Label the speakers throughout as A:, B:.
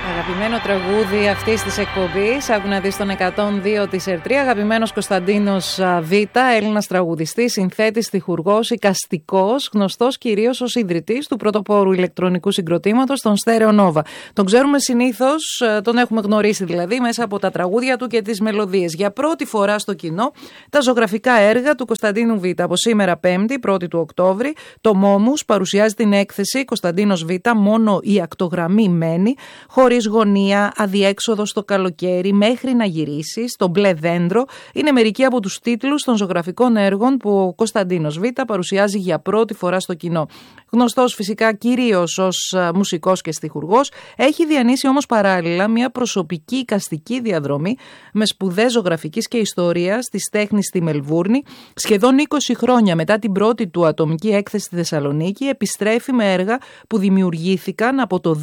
A: Αγαπημένο τραγούδι αυτής της εκπομπής, άκου να δεις τον 102 της ΕΡΤΡΙ. Αγαπημένος Κωνσταντίνος Β, Έλληνας τραγουδιστής, συνθέτης, στιχουργός, εικαστικός, γνωστός κυρίως ως ιδρυτής του πρωτοπόρου ηλεκτρονικού συγκροτήματος, τον Stereo Nova. Τον ξέρουμε συνήθως, τον έχουμε γνωρίσει δηλαδή, μέσα από τα τραγούδια του και τις μελωδίες. Για πρώτη φορά στο κοινό, τα ζωγραφικά έργα του Κωνσταντίνου Β. Από σήμερα, 5η, 1η του Οκτώβρη, το Μόμους παρουσιάζει την έκθεση Κωνσταντίνος Β. Μόνο η ακτογραμμή μένει, χωρίς γωνία, αδιέξοδο στο καλοκαίρι, μέχρι να γυρίσεις, το μπλε δέντρο, είναι μερικοί από τους τίτλους των ζωγραφικών έργων που ο Κωνσταντίνος Β. παρουσιάζει για πρώτη φορά στο κοινό. Γνωστός φυσικά κυρίως ως μουσικός και στιχουργός, έχει διανύσει όμως παράλληλα μια προσωπική εικαστική διαδρομή με σπουδές ζωγραφικής και ιστορίας της τέχνης στη Μελβούρνη. Σχεδόν 20 χρόνια μετά την πρώτη του ατομική έκθεση στη Θεσσαλονίκη, επιστρέφει με έργα που δημιουργήθηκαν από το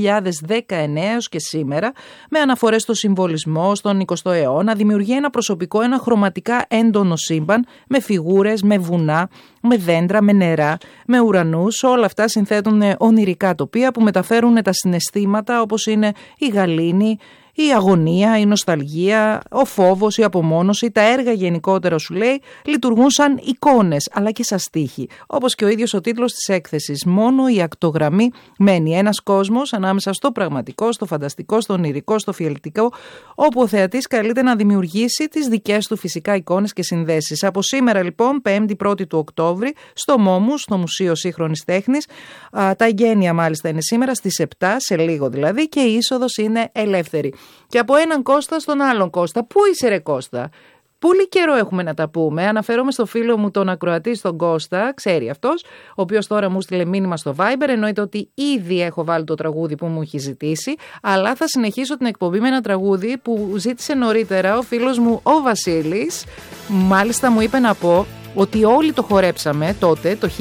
A: 2019 έως και σήμερα, με αναφορές στο συμβολισμό, στον 20ο αιώνα, δημιουργεί ένα προσωπικό, ένα χρωματικά έντονο σύμπαν, με φιγούρες, με βουνά, με δέντρα, με νερά, με ουρανούς. Όλα αυτά συνθέτουν ονειρικά τοπία που μεταφέρουν τα συναισθήματα, όπως είναι η γαλήνη, η αγωνία, η νοσταλγία, ο φόβος, η απομόνωση. Τα έργα γενικότερα, σου λέει, λειτουργούν σαν εικόνες αλλά και σαν στίχοι. Όπως και ο ίδιος ο τίτλος της έκθεσης. Μόνο η ακτογραμμή μένει. Ένας κόσμος ανάμεσα στο πραγματικό, στο φανταστικό, στο ονειρικό, στο φιελτικό, όπου ο θεατής καλείται να δημιουργήσει τις δικές του φυσικά εικόνες και συνδέσεις. Από σήμερα λοιπόν, 5η 1η του Οκτώβρη, στο Μόμους, στο Μουσείο Σύγχρονης Τέχνης. Τα εγγένεια μάλιστα είναι σήμερα στις 7, σε λίγο δηλαδή, και η είσοδος είναι ελεύθερη. Και από έναν Κώστα στον άλλον Κώστα. Πού είσαι ρε Κώστα? Πολύ καιρό έχουμε να τα πούμε. Αναφέρομαι στο φίλο μου τον ακροατή, στον Κώστα, ξέρει αυτός, ο οποίος τώρα μου στείλε μήνυμα στο Viber. Εννοείται ότι ήδη έχω βάλει το τραγούδι που μου έχει ζητήσει, αλλά θα συνεχίσω την εκπομπή με ένα τραγούδι που ζήτησε νωρίτερα ο φίλος μου ο Βασίλης. Μάλιστα μου είπε να πω ότι όλοι το χορέψαμε τότε, το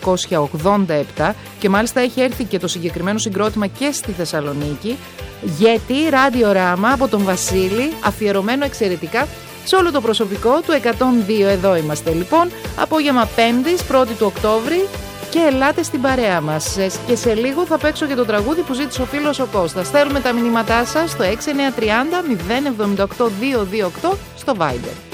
A: 1987, και μάλιστα έχει έρθει και το συγκεκριμένο συγκρότημα και στη Θεσσαλονίκη. Γιατί ραδιοράμα από τον Βασίλη, αφιερωμένο εξαιρετικά σε όλο το προσωπικό του 102. Εδώ είμαστε λοιπόν, απόγευμα 5ης, 1η του Οκτώβρη, και ελάτε στην παρέα μας. Και σε λίγο θα παίξω και το τραγούδι που ζήτησε ο φίλος ο Κώστας. Στέλνουμε τα μηνύματά σας στο 6930 078 228 στο Viber.